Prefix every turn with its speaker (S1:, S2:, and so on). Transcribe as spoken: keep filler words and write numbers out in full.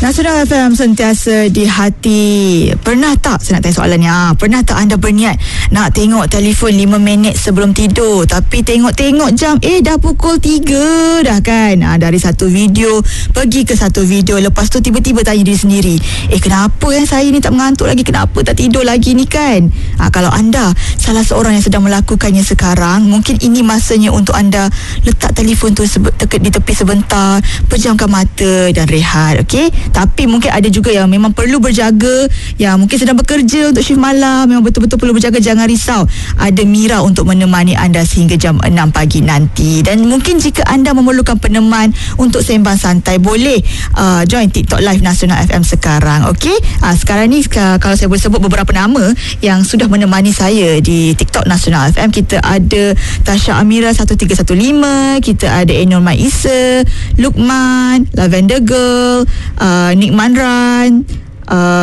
S1: Nasional F M sentiasa di hati. Pernah tak, saya nak tanya soalan ni, ha, pernah tak anda berniat nak tengok telefon lima minit sebelum tidur, tapi tengok-tengok jam, eh dah pukul tiga dah kan? Ha, dari satu video pergi ke satu video, lepas tu tiba-tiba tanya diri sendiri, eh kenapa yang saya ni tak mengantuk lagi, kenapa tak tidur lagi ni kan? Ha, kalau anda salah seorang yang sedang melakukannya sekarang, mungkin ini masanya untuk anda letak telefon tu di tepi sebentar, pejamkan mata dan rehat, okey? Tapi mungkin ada juga yang memang perlu berjaga, yang mungkin sedang bekerja untuk shift malam, memang betul-betul perlu berjaga. Jangan risau, ada Mira untuk menemani anda sehingga jam enam pagi nanti. Dan mungkin jika anda memerlukan peneman untuk sembang santai, boleh uh, join TikTok Live Nasional F M sekarang, okey? Uh, sekarang ni uh, kalau saya boleh sebut beberapa nama yang sudah menemani saya di TikTok Nasional F M, kita ada Tasha Amira satu tiga satu lima, kita ada Enor Maisa, Lukman, Lavender Girl, uh, Nick Manran, uh,